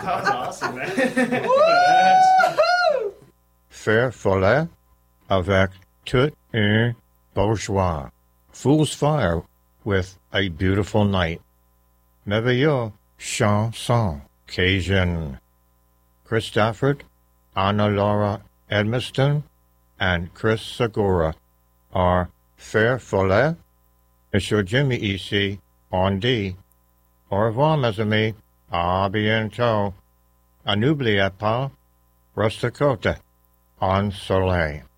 That was awesome, man. Faire folle avec tout un bourgeois. Fool's Fire with a beautiful night. Merveilleux chanson Cajun. Chris Stafford, Anna Laura Edmiston, and Chris Segura are Faire folle. Monsieur Jimmy ici, on dit. Au revoir, mes amis. À bientôt. À n'oubliez pas, reste côte, en soleil.